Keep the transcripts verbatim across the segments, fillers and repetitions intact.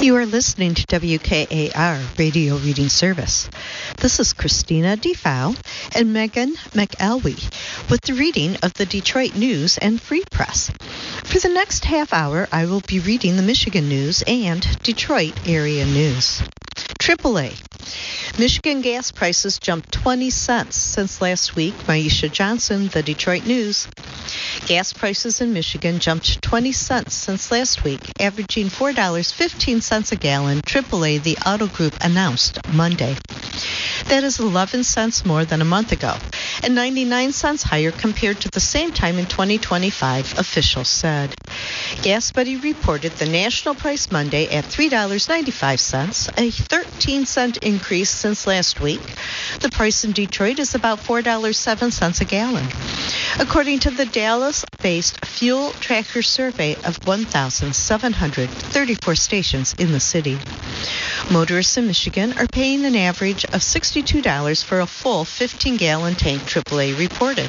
You are listening to W K A R Radio Reading Service. This is Christina DeFoe and Megan McElwee with the reading of the Detroit News and Free Press. For the next half hour, I will be reading the Michigan News and Detroit area news. triple A. Michigan gas prices jumped twenty cents since last week. Maisha Johnson, the Detroit News. Gas prices in Michigan jumped twenty cents since last week, averaging four dollars and fifteen cents a gallon, triple A, the Auto Group announced Monday. That is eleven cents more than a month ago, and ninety-nine cents higher compared to the same time in twenty twenty-five, officials said. GasBuddy reported the national price Monday at three dollars and ninety-five cents, a thirteen cent increase since last week. The price in Detroit is about four dollars and seven cents a gallon. According to the Dallas-based Fuel Tracker survey of one thousand seven hundred thirty-four stations in the city, motorists in Michigan are paying an average of sixty-two dollars for a full fifteen-gallon tank, triple A reported.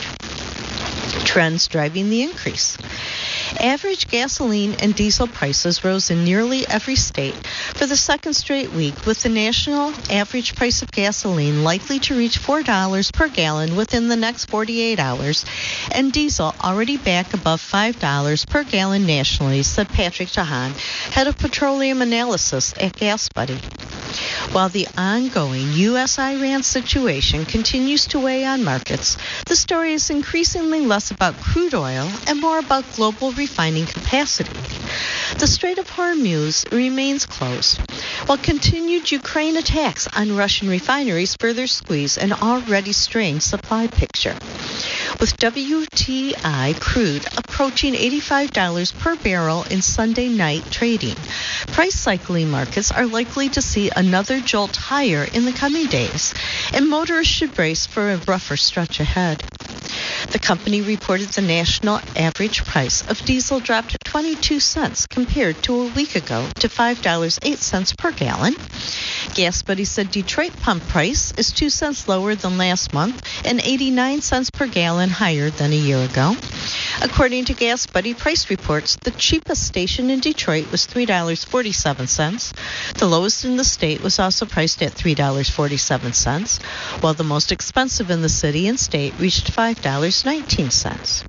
Trends driving the increase. Average gasoline and diesel prices rose in nearly every state for the second straight week, with the national average price of gasoline likely to reach four dollars per gallon within the next forty-eight hours, and diesel already back above five dollars per gallon nationally, said Patrick Tahan, head of petroleum analysis at GasBuddy. While the ongoing U S Iran situation continues to weigh on markets, the story is increasingly less about crude oil and more about global refining capacity. The Strait of Hormuz remains closed, while continued Ukraine attacks on Russian refineries further squeeze an already strained supply picture. With W T I crude approaching eighty-five dollars per barrel in Sunday night trading, price cycling markets are likely to see another jolt higher in the coming days, and motorists should brace for a rougher stretch ahead. The company reported the national average price of diesel dropped twenty-two cents compared to a week ago to five dollars and eight cents per gallon. GasBuddy said Detroit pump price is two cents lower than last month and eighty-nine cents per gallon higher than a year ago. According to GasBuddy price reports, the cheapest station in Detroit was three dollars and forty-seven cents. The lowest in the state was also priced at three dollars and forty-seven cents, while the most expensive in the city and state reached five dollars and nineteen cents.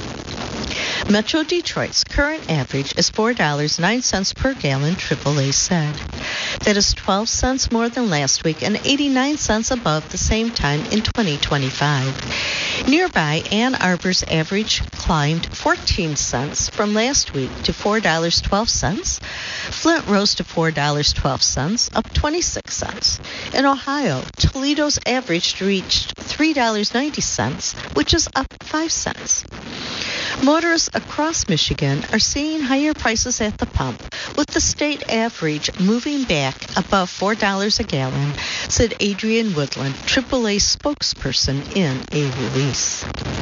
Metro Detroit's current average is four dollars and nine cents per gallon, triple A said. That is twelve cents more than last week and eighty-nine cents above the same time in twenty twenty-five. Nearby, Ann Arbor's average climbed fourteen cents from last week to four dollars and twelve cents. Flint rose to four dollars and twelve cents, up twenty-six cents. In Ohio, Toledo's average reached three dollars and ninety cents, which is up five cents. Motorists across Michigan are seeing higher prices at the pump, with the state average moving back above four dollars a gallon, said Adrian Woodland, triple A spokesperson, in a release.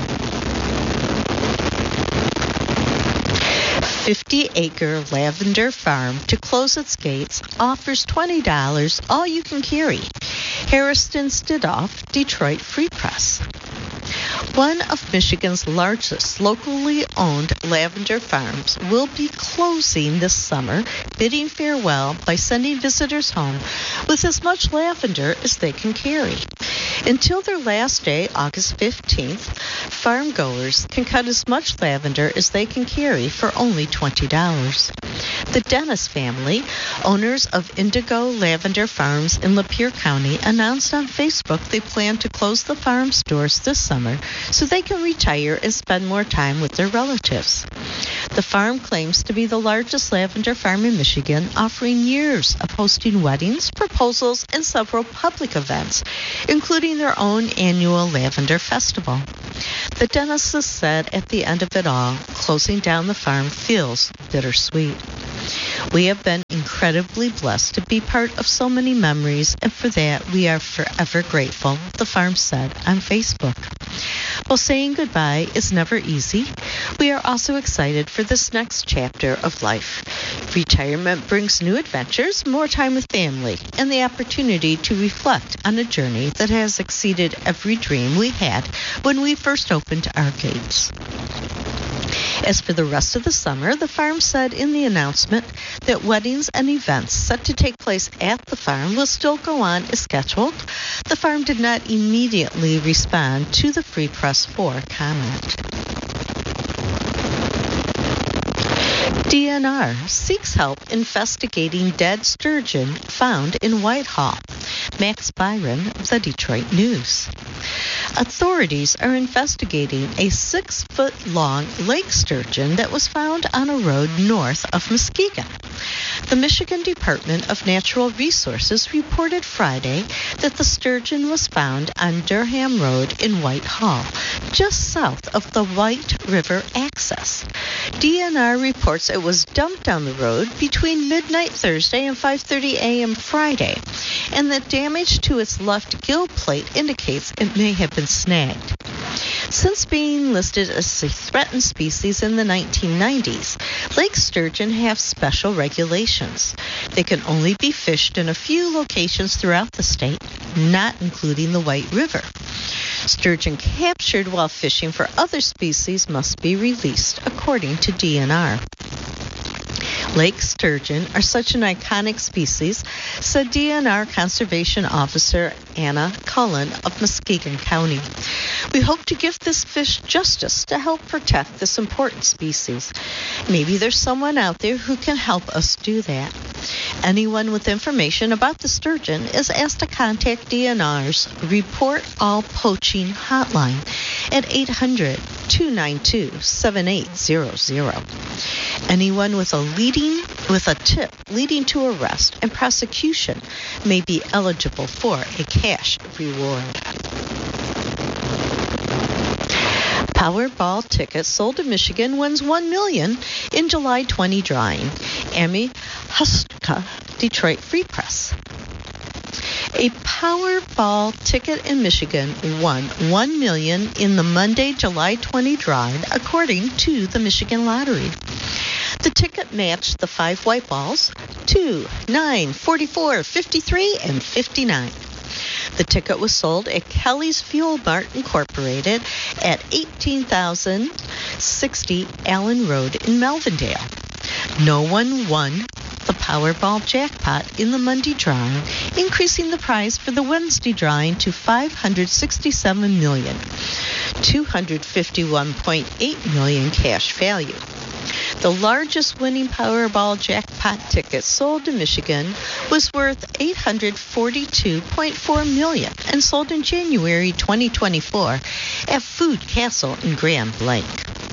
fifty-acre Lavender Farm to close its gates offers twenty dollars all you can carry. Harrison Stidoff, Detroit Free Press. One of Michigan's largest locally owned lavender farms will be closing this summer, bidding farewell by sending visitors home with as much lavender as they can carry. Until their last day, August fifteenth, farm goers can cut as much lavender as they can carry for only twenty dollars. The Dennis family, owners of Indigo Lavender Farms in Lapeer County, announced on Facebook they plan to close the farm's doors this summer so they can retire and spend more time with their relatives. The farm claims to be the largest lavender farm in Michigan, offering years of hosting weddings, proposals, and several public events, including their own annual Lavender Festival. The Dennises said at the end of it all, closing down the farm feels bittersweet. We have been incredibly blessed to be part of so many memories, and for that we are forever grateful, the farm said on Facebook. While saying goodbye is never easy, we are also excited for this next chapter of life. Retirement brings new adventures, more time with family, and the opportunity to reflect on a journey that has exceeded every dream we had when we first opened our gates. As for the rest of the summer, the farm said in the announcement that weddings and events set to take place at the farm will still go on as scheduled. The farm did not immediately respond to the Free Press for comment. D N R seeks help investigating dead sturgeon found in Whitehall. Max Byron, The Detroit News. Authorities are investigating a six-foot-long lake sturgeon that was found on a road north of Muskegon. The Michigan Department of Natural Resources reported Friday that the sturgeon was found on Durham Road in Whitehall, just south of the White River access. D N R reports it was dumped on the road between midnight Thursday and five thirty a.m. Friday, and that damage to its left gill plate indicates it may have been snagged. Since being listed as a threatened species in the nineteen nineties, lake sturgeon have special regulations. They can only be fished in a few locations throughout the state, not including the White River. Sturgeon captured while fishing for other species must be released, according to D N R. Lake sturgeon are such an iconic species, said D N R Conservation Officer Anna Cullen of Muskegon County. We hope to give this fish justice to help protect this important species. Maybe there's someone out there who can help us do that. Anyone with information about the sturgeon is asked to contact D N R's Report All Poaching hotline at eight hundred, two nine two, seven eight zero zero. Anyone with a leading with a tip leading to arrest and prosecution may be eligible for a cash reward. Powerball tickets sold in Michigan wins one million dollars in July twenty drawing. Amy Huska, Detroit Free Press. A Powerball ticket in Michigan won one million dollars in the Monday, July twentieth drawing, according to the Michigan Lottery. The ticket matched the five white balls, two, nine, forty-four, fifty-three, and fifty-nine. The ticket was sold at Kelly's Fuel Mart Incorporated at eighteen thousand sixty Allen Road in Melvindale. No one won the Powerball jackpot in the Monday drawing, increasing the prize for the Wednesday drawing to five hundred sixty-seven million dollars, two hundred fifty-one point eight million dollars cash value. The largest winning Powerball jackpot ticket sold in Michigan was worth eight hundred forty-two point four million dollars and sold in January twenty twenty-four at Food Castle in Grand Blanc.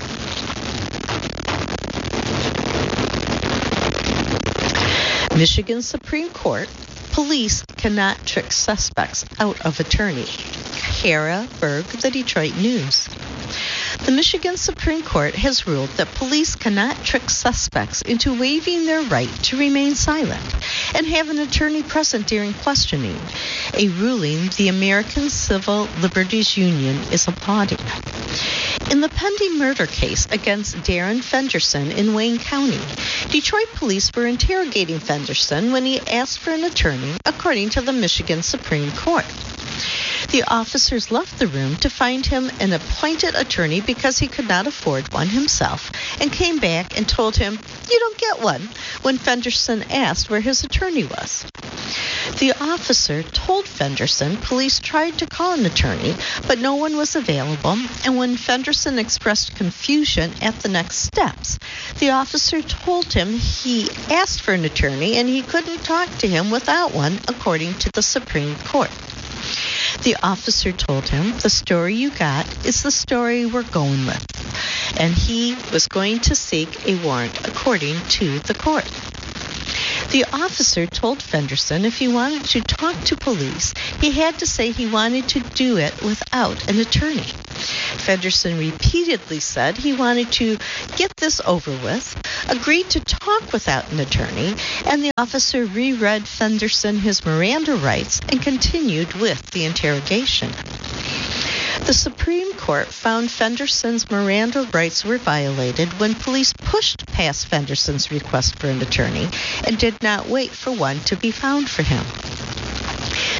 Michigan Supreme Court, police cannot trick suspects out of attorney. Kara Berg, The Detroit News. The Michigan Supreme Court has ruled that police cannot trick suspects into waiving their right to remain silent and have an attorney present during questioning, a ruling the American Civil Liberties Union is applauding. In the pending murder case against Darren Fenderson in Wayne County, Detroit police were interrogating Fenderson when he asked for an attorney, according to the Michigan Supreme Court. The officers left the room to find him an appointed attorney because he could not afford one himself, and came back and told him, "You don't get one," when Fenderson asked where his attorney was. The officer told Fenderson police tried to call an attorney, but no one was available, and when Fenderson expressed confusion at the next steps, the officer told him he asked for an attorney and he couldn't talk to him without one, according to the Supreme Court. The officer told him, "The story you got is the story we're going with," and he was going to seek a warrant, according to the court. The officer told Fenderson if he wanted to talk to police, he had to say he wanted to do it without an attorney. Fenderson repeatedly said he wanted to get this over with, agreed to talk without an attorney, and the officer reread Fenderson his Miranda rights and continued with the interrogation. The Supreme Court found Fenderson's Miranda rights were violated when police pushed past Fenderson's request for an attorney and did not wait for one to be found for him.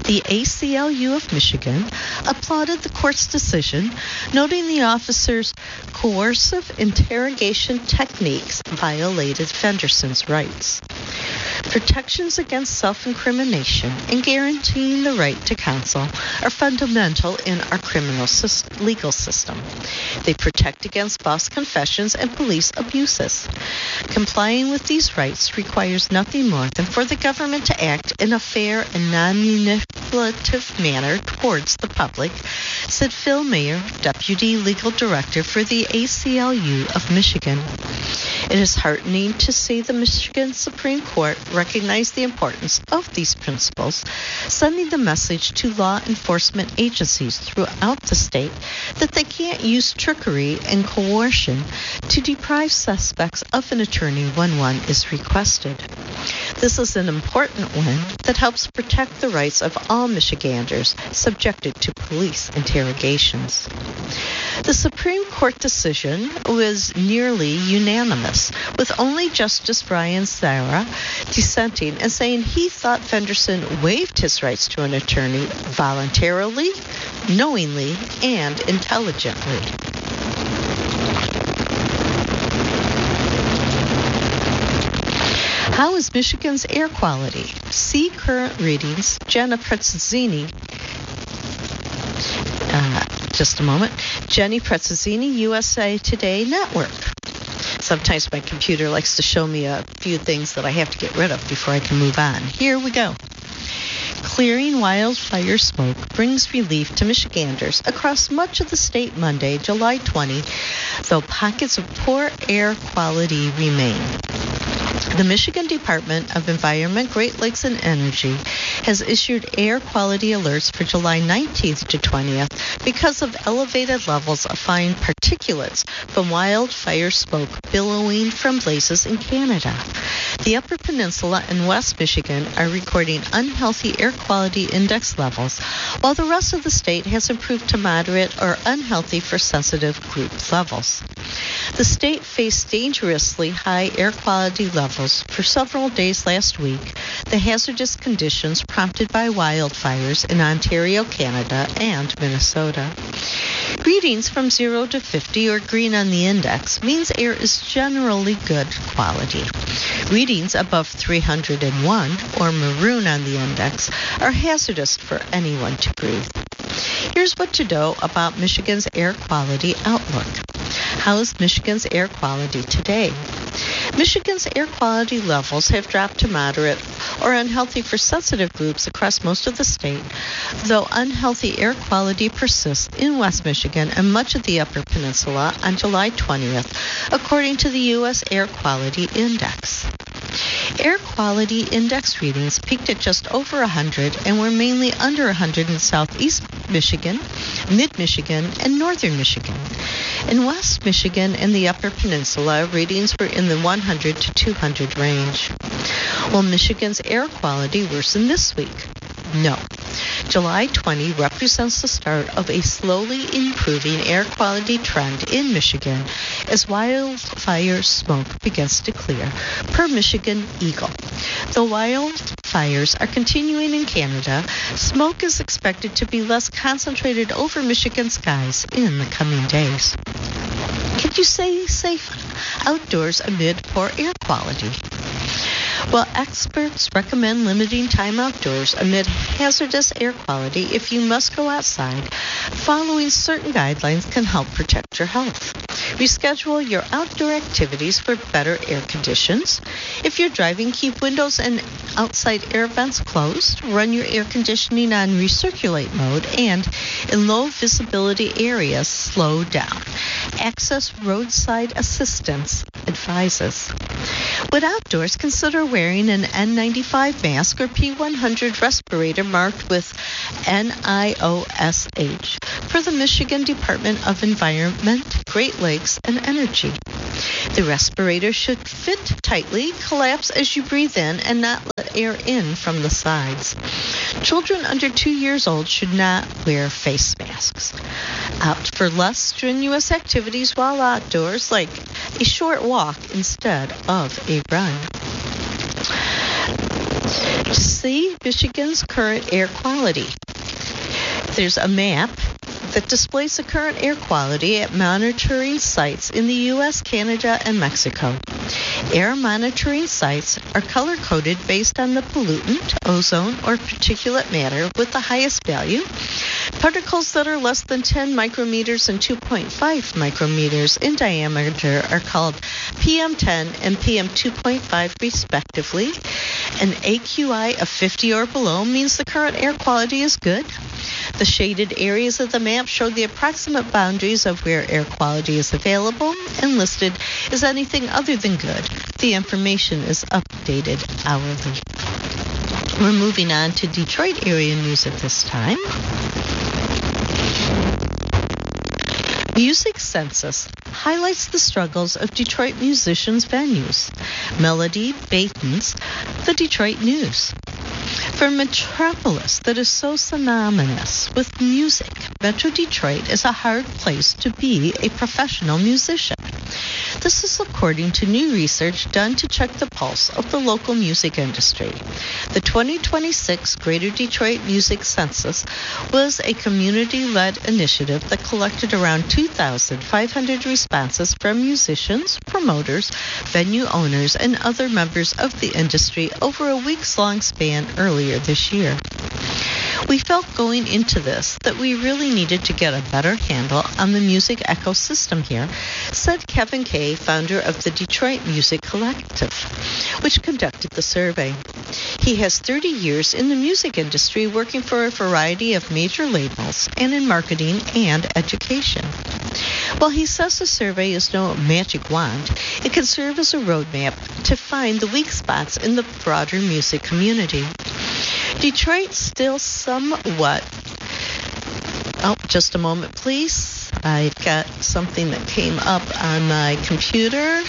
The A C L U of Michigan applauded the court's decision, noting the officer's coercive interrogation techniques violated Fenderson's rights. Protections against self-incrimination and guaranteeing the right to counsel are fundamental in our criminal legal system. They protect against false confessions and police abuses. Complying with these rights requires nothing more than for the government to act in a fair and non-manipulative manner towards the public, said Phil Mayer, Deputy Legal Director for the A C L U of Michigan. It is heartening to see the Michigan Supreme Court recognize the importance of these principles, sending the message to law enforcement agencies throughout the state that they can't use trickery and coercion to deprive suspects of an attorney when one is requested. This is an important win that helps protect the rights of all Michiganders subjected to police interrogations. The Supreme Court decision was nearly unanimous, with only Justice Brian Zahra dissenting and saying he thought Fenderson waived his rights to an attorney voluntarily, knowingly, and intelligently. How is Michigan's air quality? See current readings. Jenna Prezzazzini. Uh, just a moment. Jenny Prezzazzini, U S A Today Network. Sometimes my computer likes to show me a few things that I have to get rid of before I can move on. Here we go. Clearing wildfire smoke brings relief to Michiganders across much of the state Monday, July twentieth, though pockets of poor air quality remain. The Michigan Department of Environment, Great Lakes and Energy has issued air quality alerts for July nineteenth to twentieth because of elevated levels of fine particulates from wildfire smoke billowing from blazes in Canada. The Upper Peninsula and West Michigan are recording unhealthy air quality index levels, while the rest of the state has improved to moderate or unhealthy for sensitive group levels. The state faced dangerously high air quality levels for several days last week, the hazardous conditions prompted by wildfires in Ontario, Canada, and Minnesota. Readings from zero to fifty or green on the index means air is generally good quality. Readings above three hundred one or maroon on the index are hazardous for anyone to breathe. Here's what to know about Michigan's air quality outlook. How is Michigan's air quality today? Michigan's air quality levels have dropped to moderate or unhealthy for sensitive groups across most of the state, though unhealthy air quality persists in West Michigan and much of the Upper Peninsula on July twentieth, according to the U S Air Quality Index. Air quality index readings peaked at just over one hundred and were mainly under one hundred in southeast Michigan, mid-Michigan, and northern Michigan. In West Michigan and the Upper Peninsula, readings were in the one hundred to two hundred range. Will Michigan's air quality worsen this week? No. July twentieth represents the start of a slowly improving air quality trend in Michigan as wildfire smoke begins to clear, per Michigan Eagle. Though wildfires are continuing in Canada, smoke is expected to be less concentrated over Michigan skies in the coming days. Can you stay safe outdoors amid poor air quality? Well, experts recommend limiting time outdoors amid hazardous air quality if you must go outside. Following certain guidelines can help protect your health. Reschedule your outdoor activities for better air conditions. If you're driving, keep windows and outside air vents closed. Run your air conditioning on recirculate mode, and in low visibility areas, slow down. Access roadside assistance advises. When outdoors, consider wearing an N ninety-five mask or P one hundred respirator marked with N I O S H per the Michigan Department of Environment, Great Lakes, and Energy. The respirator should fit tightly, collapse as you breathe in, and not let air in from the sides. Children under two years old should not wear face masks. Opt for less strenuous activities while outdoors, like a short walk instead of a run. Just see Michigan's current air quality. There's a map that displays the current air quality at monitoring sites in the U S, Canada, and Mexico. Air monitoring sites are color-coded based on the pollutant, ozone, or particulate matter with the highest value. Particles that are less than ten micrometers and two point five micrometers in diameter are called P M ten and P M two point five respectively. An A Q I of fifty or below means the current air quality is good. The shaded areas of the map show the approximate boundaries of where air quality is available, and listed as anything other than good. The information is updated hourly. We're moving on to Detroit area news at this time. Music Census highlights the struggles of Detroit musicians' venues. Melody Baitens, The Detroit News. For a metropolis that is so synonymous with music, Metro Detroit is a hard place to be a professional musician. This is according to new research done to check the pulse of the local music industry. The twenty twenty-six Greater Detroit Music Census was a community-led initiative that collected around two thousand five hundred responses from musicians, promoters, venue owners, and other members of the industry over a weeks-long span earlier this year. We felt going into this that we really needed to get a better handle on the music ecosystem here, said Kevin Kay, founder of the Detroit Music Collective, which conducted the survey. He has thirty years in the music industry, working for a variety of major labels and in marketing and education. While he says the survey is no magic wand, it can serve as a roadmap to find the weak spots in the broader music community. Detroit still somewhat... Oh, just a moment, please. I've got something that came up on my computer.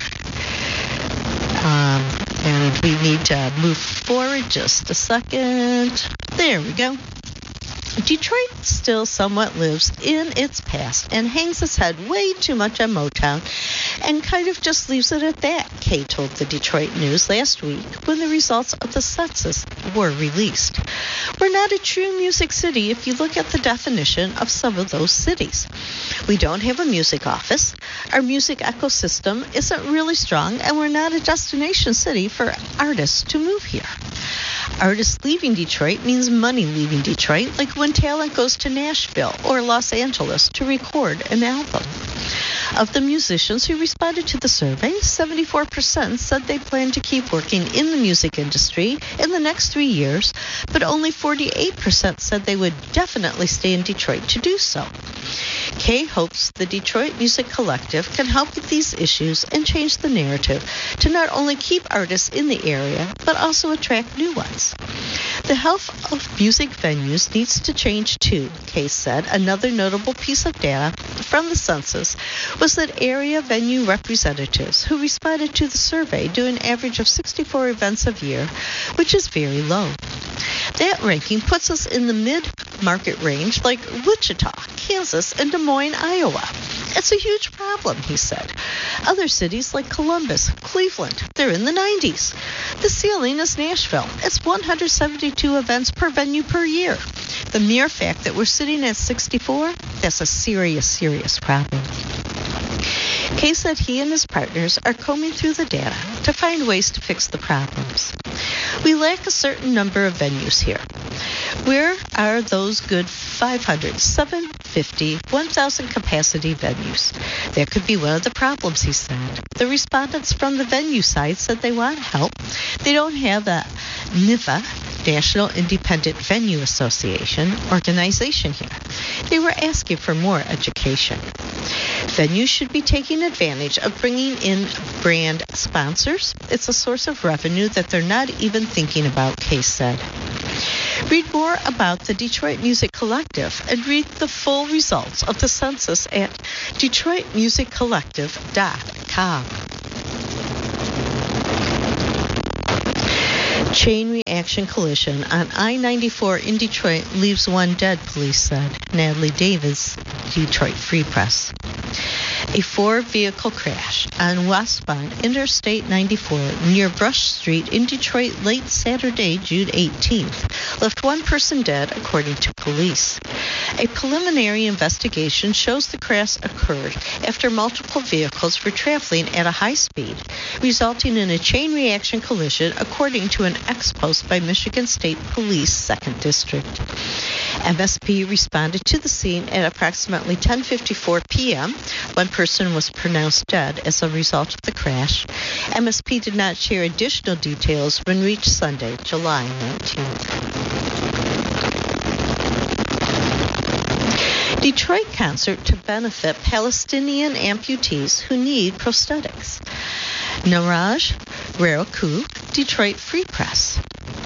Um, and we need to move forward just a second. There we go. Detroit still somewhat lives in its past and hangs its head way too much on Motown and kind of just leaves it at that, Kay told the Detroit News last week when the results of the census were released. We're not a true music city if you look at the definition of some of those cities. We don't have a music office, our music ecosystem isn't really strong, and we're not a destination city for artists to move here. Artists leaving Detroit means money leaving Detroit, like when talent goes to Nashville or Los Angeles to record an album. Of the musicians who responded to the survey, seventy-four percent said they plan to keep working in the music industry in the next three years, but only forty-eight percent said they would definitely stay in Detroit to do so. Kay hopes the Detroit Music Collective can help with these issues and change the narrative to not only keep artists in the area, but also attract new ones. The health of music venues needs to change too, Kay said. Another notable piece of data from the census was that area venue representatives who responded to the survey do an average of sixty-four events a year, which is very low. That ranking puts us in the mid-market range like Wichita, Kansas, and Des Moines, Iowa. It's a huge problem, he said. Other cities like Columbus, Cleveland, they're in the nineties. The ceiling is Nashville. It's one hundred seventy-two events per venue per year. The mere fact that we're sitting at sixty-four, that's a serious, serious problem. Kay said he and his partners are combing through the data to find ways to fix the problems. We lack a certain number of venues here. Where are those good five hundred, seven hundred fifty, one thousand capacity venues? That could be one of the problems, he said. The respondents from the venue side said they want help. They don't have a N I V A, National Independent Venue Association, organization here. They were asking for more education. Venues should be taking advantage of bringing in brand sponsors. It's a source of revenue that they're not even thinking about, Kay said. Read more about the Detroit Music Collective and read the full results of the census at detroit music collective dot com. Chain reaction collision on I ninety-four in Detroit leaves one dead, police said. Natalie Davis, Detroit Free Press. A four-vehicle crash on westbound Interstate ninety-four near Brush Street in Detroit late Saturday, June eighteenth, left one person dead, according to police. A preliminary investigation shows the crash occurred after multiple vehicles were traveling at a high speed, resulting in a chain reaction collision, according to an ex-post by Michigan State Police Second District. M S P responded to the scene at approximately ten fifty-four p.m. One person was pronounced dead as a result of the crash. M S P did not share additional details when reached Sunday, July nineteenth. Detroit concert to benefit Palestinian amputees who need prosthetics. Niraj Raraku, Detroit Free Press.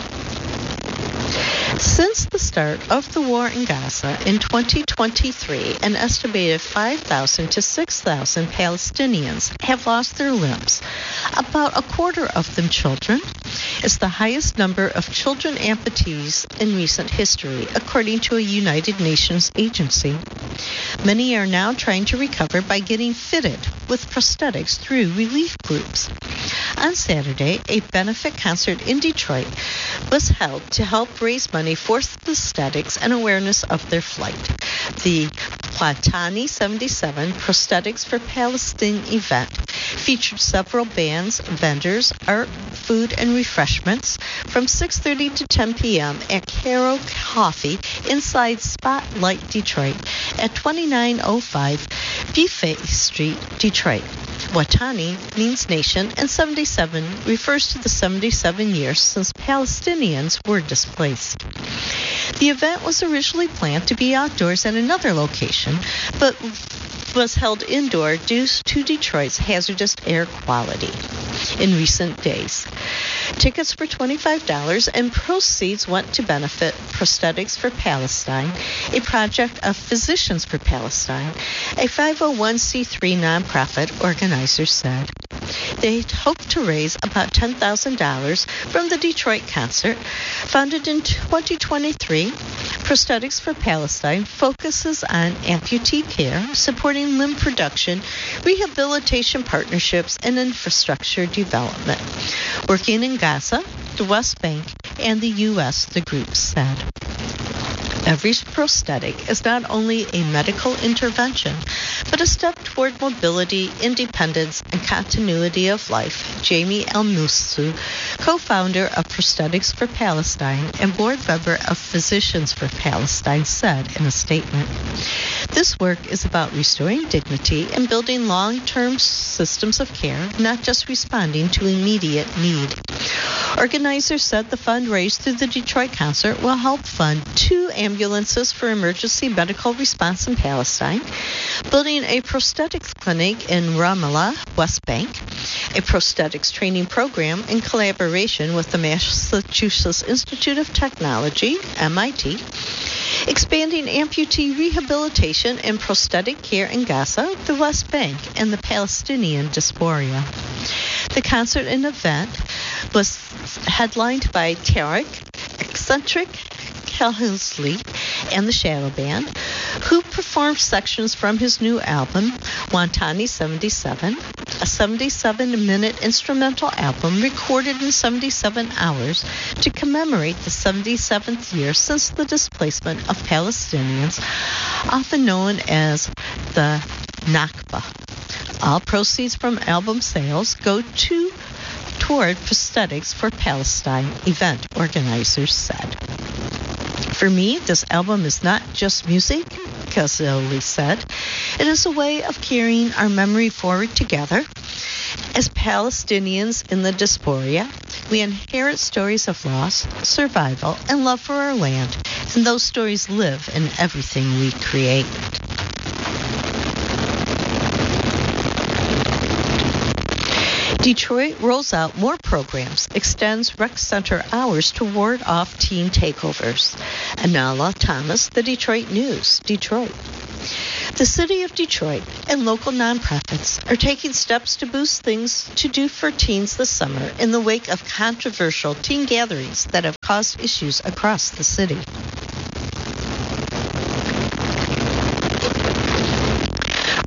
Since the start of the war in Gaza in twenty twenty-three, an estimated five thousand to six thousand Palestinians have lost their limbs, about a quarter of them children. It's the highest number of children amputees in recent history, according to a United Nations agency. Many are now trying to recover by getting fitted with prosthetics through relief groups. On Saturday, a benefit concert in Detroit was held to help raise money for prosthetics and awareness of their flight. The Watani seventy-seven Prosthetics for Palestine event featured several bands, vendors, art, food, and refreshments from six thirty to ten p.m. at Caro Coffee inside Spotlight Detroit at twenty-nine oh five Buffet Street, Detroit. Watani means nation, and seventy-seven refers to the seventy-seven years since Palestinians were displaced. The event was originally planned to be outdoors at another location, but was held indoor due to Detroit's hazardous air quality in recent days. Tickets were twenty-five dollars, and proceeds went to benefit Prosthetics for Palestine, a project of Physicians for Palestine, a five oh one c three nonprofit, organizers said. They hope to raise about ten thousand dollars from the Detroit concert. Founded in twenty twenty-three, Prosthetics for Palestine focuses on amputee care, supporting limb production, rehabilitation partnerships, and infrastructure development. Working in Gaza, the West Bank, and the U S, the group said. Every prosthetic is not only a medical intervention, but a step toward mobility, independence, and continuity of life, Jamie El-Mousou, co-founder of Prosthetics for Palestine and board member of Physicians for Palestine, said in a statement. This work is about restoring dignity and building long-term systems of care, not just responding to immediate need. Organizers said the fund raised through the Detroit concert will help fund two ambulances for emergency medical response in Palestine, building a prosthetics clinic in Ramallah, West Bank, a prosthetics training program in collaboration with the Massachusetts Institute of Technology, M I T, expanding amputee rehabilitation and prosthetic care in Gaza, the West Bank, and the Palestinian diaspora. The concert and event was headlined by Tarek, Eccentric, Kelsley, and the Shadow Band, who performed sections from his new album, Watani seventy-seven, a seventy-seven minute instrumental album recorded in seventy-seven hours to commemorate the seventy-seventh year since the displacement of Palestinians, often known as the Nakba. All proceeds from album sales go to toward Prosthetics for Palestine, event organizers said. For me, this album is not just music, Kazoli said. It is a way of carrying our memory forward together. As Palestinians in the diaspora, we inherit stories of loss, survival, and love for our land, and those stories live in everything we create. Detroit rolls out more programs, extends rec center hours to ward off teen takeovers. Anala Thomas, The Detroit News, Detroit. The city of Detroit and local nonprofits are taking steps to boost things to do for teens this summer in the wake of controversial teen gatherings that have caused issues across the city.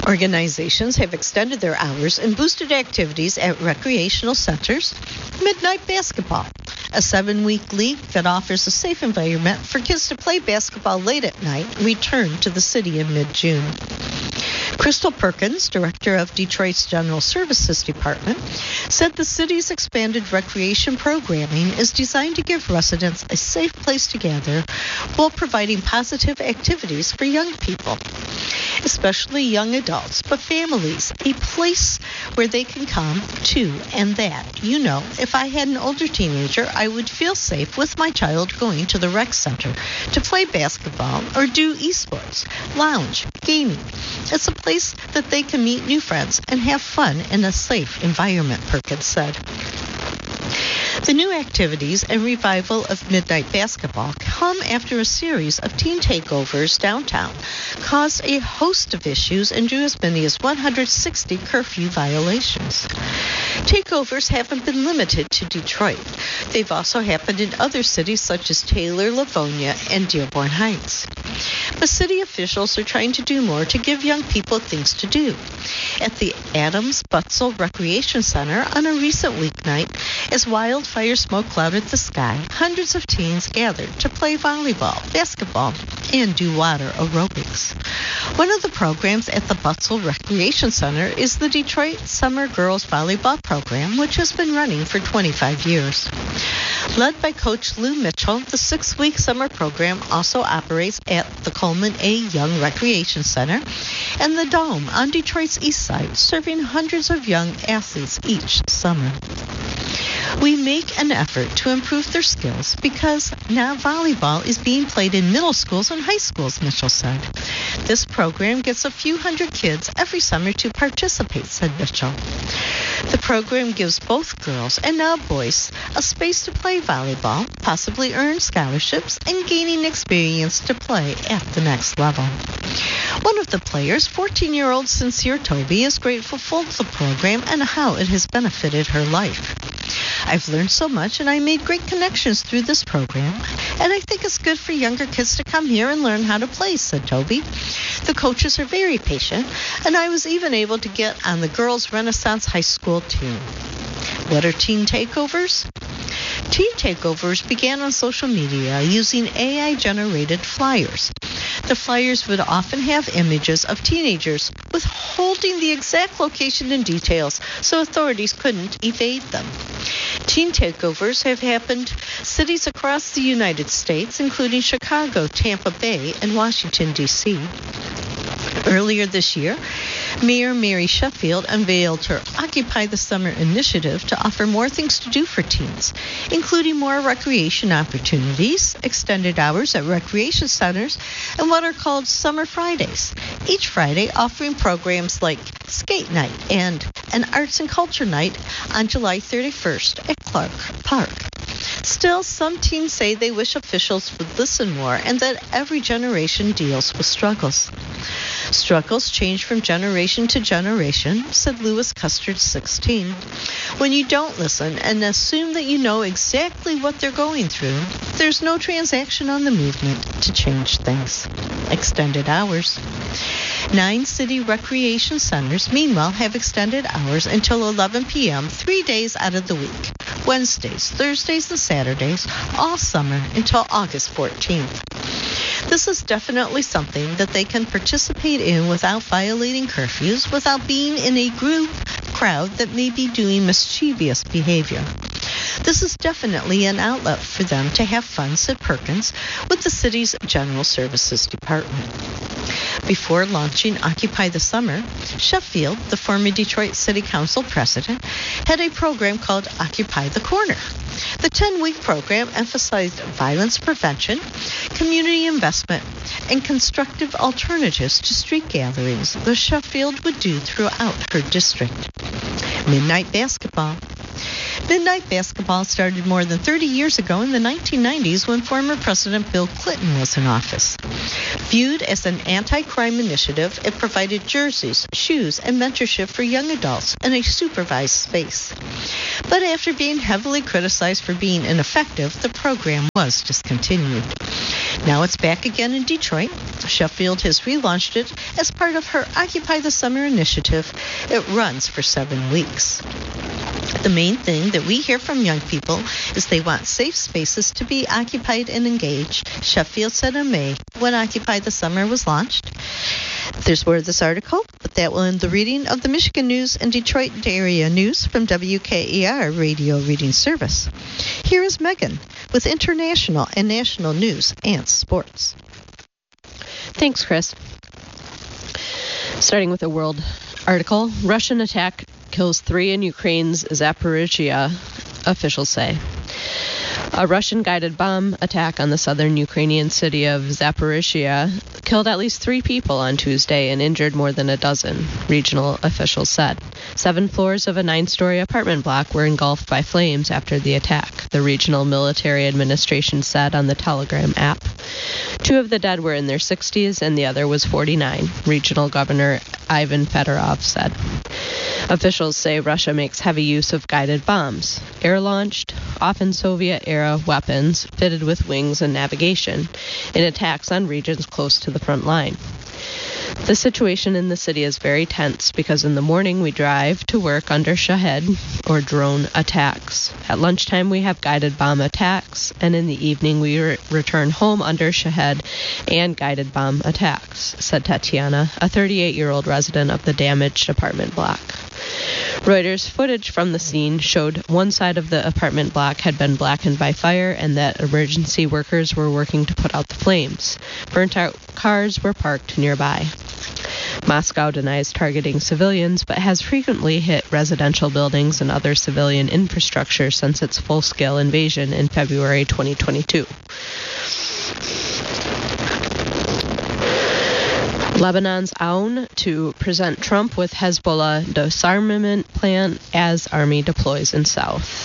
Organizations have extended their hours and boosted activities at recreational centers. Midnight Basketball, a seven-week league that offers a safe environment for kids to play basketball late at night, returned to the city in mid-June. Crystal Perkins, director of Detroit's General Services Department, said the city's expanded recreation programming is designed to give residents a safe place to gather while providing positive activities for young people, especially young adults, but families, a place where they can come to, and that, you know, if I had an older teenager, I would feel safe with my child going to the rec center to play basketball or do esports, lounge, gaming. It's a place that they can meet new friends and have fun in a safe environment, Perkins said. The new activities and revival of midnight basketball come after a series of teen takeovers downtown caused a host of issues and drew as many as one hundred sixty curfew violations. Takeovers haven't been limited to Detroit. They've also happened in other cities such as Taylor, Livonia, and Dearborn Heights. But city officials are trying to do more to give young people things to do. At the Adams Butzel Recreation Center on a recent weeknight, as wildfire smoke clouded the sky, hundreds of teens gathered to play volleyball, basketball, and do water aerobics. One of the programs at the Butzel Recreation Center is the Detroit Summer Girls Volleyball Program, which has been running for twenty-five years. Led by Coach Lou Mitchell, the six-week summer program also operates at the Coleman A. Young Recreation Center and the Dome on Detroit's east side, serving hundreds of young athletes each summer. We make an effort to improve their skills because now volleyball is being played in middle schools and high schools, Mitchell said. This program gets a few hundred kids every summer to participate, said Mitchell. The program gives both girls and now boys a space to play volleyball, possibly earn scholarships, and gaining experience to play at the next level. One of the players, fourteen-year-old Sincere Toby, is grateful for the program and how it has benefited her life. I've learned so much and I made great connections through this program, and I think it's good for younger kids to come here and learn how to play, said Toby. The coaches are very patient, and I was even able to get on the Girls Renaissance High School team. What are teen takeovers? Teen takeovers began on social media using A I-generated flyers. The flyers would often have images of teenagers withholding the exact location and details so authorities couldn't evade them. Teen takeovers have happened cities across the United States, including Chicago, Tampa Bay, and Washington, D C Earlier this year, Mayor Mary Sheffield unveiled her Occupy the Summer initiative to offer more things to do for teens, including more recreation opportunities, extended hours at recreation centers, and what are called Summer Fridays. Each Friday offering programs like Skate Night and an Arts and Culture Night on July thirty-first at Clark Park. Still, some teens say they wish officials would listen more and that every generation deals with struggles. Struggles change from generation to generation, said Lewis Custard, sixteen. When you don't listen and assume that you know exactly what they're going through, there's no transaction on the movement to change things. Extended hours. Nine city recreation centers, meanwhile, have extended hours until eleven p.m. three days out of the week, Wednesdays, Thursdays, and Saturdays, all summer until August fourteenth. This is definitely something that they can participate in without violating curfews, without being in a group crowd that may be doing mischievous behavior. This is definitely an outlet for them to have fun, said Perkins, with the city's General Services Department. Before launching Occupy the Summer, Sheffield, the former Detroit City Council president, had a program called Occupy the Corner. The ten-week program emphasized violence prevention, community investment, and constructive alternatives to street gatherings that Sheffield would do throughout her district. Midnight Basketball. Midnight Basketball started more than thirty years ago in the nineteen nineties when former President Bill Clinton was in office. Viewed as an anti-crime initiative, it provided jerseys, shoes, and mentorship for young adults in a supervised space. But after being heavily criticized for being ineffective, the program was discontinued. Now it's back again in Detroit. Sheffield has relaunched it as part of her Occupy the Summer initiative. It runs for seven weeks. The main thing that we hear from young people is they want safe spaces to be occupied and engaged, Sheffield said in May when Occupy the Summer was launched. There's more of this article, but that will end the reading of the Michigan News and Detroit area news from W K E R Radio Reading Service. Here is Megan with international and national news and sports. Thanks, Chris. Starting with a world article, Russian attack kills three in Ukraine's Zaporizhzhia, officials say. A Russian-guided bomb attack on the southern Ukrainian city of Zaporizhzhia killed at least three people on Tuesday and injured more than a dozen, regional officials said. Seven floors of a nine-story apartment block were engulfed by flames after the attack, the regional military administration said on the Telegram app. Two of the dead were in their sixties and the other was forty-nine, regional governor Ivan Fedorov said. Officials say Russia makes heavy use of guided bombs, air-launched, often Soviet-era weapons fitted with wings and navigation, in attacks on regions close to the front line. The situation in the city is very tense because in the morning we drive to work under Shahed, or drone attacks. At lunchtime we have guided bomb attacks, and in the evening we re- return home under Shahed and guided bomb attacks, said Tatiana, a thirty-eight-year-old resident of the damaged apartment block. Reuters footage from the scene showed one side of the apartment block had been blackened by fire and that emergency workers were working to put out the flames. Burnt-out cars were parked nearby. Moscow denies targeting civilians, but has frequently hit residential buildings and other civilian infrastructure since its full-scale invasion in February twenty twenty-two. Lebanon's Aoun to present Trump with Hezbollah disarmament plan as army deploys in south.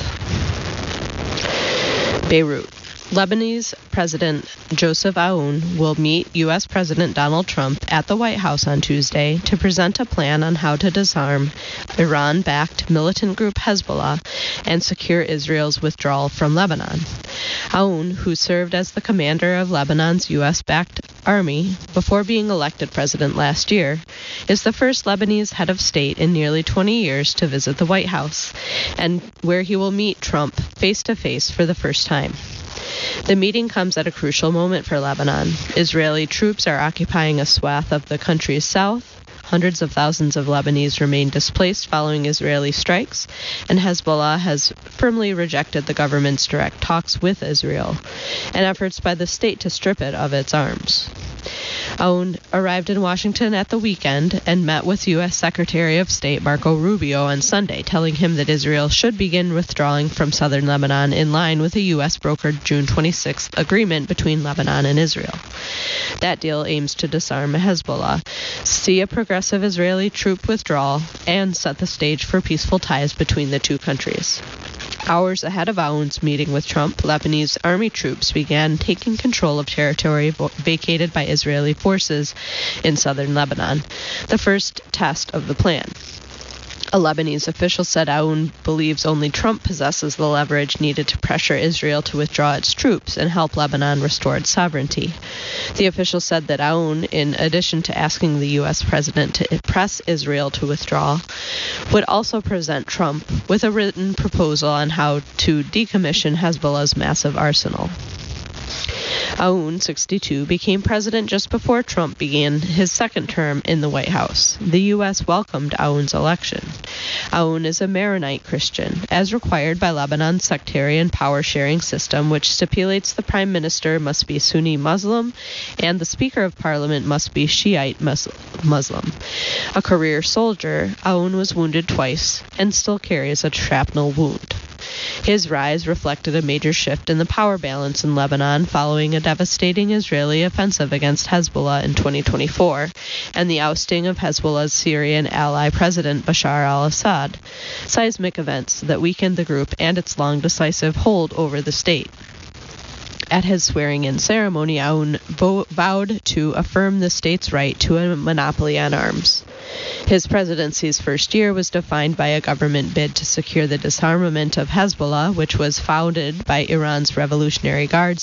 Beirut. Lebanese President Joseph Aoun will meet U S President Donald Trump at the White House on Tuesday to present a plan on how to disarm Iran-backed militant group Hezbollah and secure Israel's withdrawal from Lebanon. Aoun, who served as the commander of Lebanon's U S-backed army before being elected president last year, is the first Lebanese head of state in nearly twenty years to visit the White House, and where he will meet Trump face-to-face for the first time. The meeting comes at a crucial moment for Lebanon. Israeli troops are occupying a swath of the country's south. Hundreds of thousands of Lebanese remain displaced following Israeli strikes, and Hezbollah has firmly rejected the government's direct talks with Israel and efforts by the state to strip it of its arms. Aoun arrived in Washington at the weekend and met with U S Secretary of State Marco Rubio on Sunday, telling him that Israel should begin withdrawing from southern Lebanon in line with a U S-brokered June twenty-sixth agreement between Lebanon and Israel. That deal aims to disarm Hezbollah, see a progressive Israeli troop withdrawal, and set the stage for peaceful ties between the two countries. Hours ahead of Aoun's meeting with Trump, Lebanese army troops began taking control of territory vo- vacated by Israeli forces in southern Lebanon, the first test of the plan. A Lebanese official said Aoun believes only Trump possesses the leverage needed to pressure Israel to withdraw its troops and help Lebanon restore its sovereignty. The official said that Aoun, in addition to asking the U S president to press Israel to withdraw, would also present Trump with a written proposal on how to decommission Hezbollah's massive arsenal. Aoun, sixty-two, became president just before Trump began his second term in the White House. The U S welcomed Aoun's election. Aoun is a Maronite Christian, as required by Lebanon's sectarian power-sharing system, which stipulates the prime minister must be Sunni Muslim and the Speaker of Parliament must be Shiite Muslim. A career soldier, Aoun was wounded twice and still carries a shrapnel wound. His rise reflected a major shift in the power balance in Lebanon following a devastating Israeli offensive against Hezbollah in twenty twenty-four and the ousting of Hezbollah's Syrian ally President Bashar al-Assad, seismic events that weakened the group and its long decisive hold over the state. At his swearing-in ceremony, Aoun vo- vowed to affirm the state's right to a monopoly on arms. His presidency's first year was defined by a government bid to secure the disarmament of Hezbollah, which was founded by Iran's Revolutionary Guard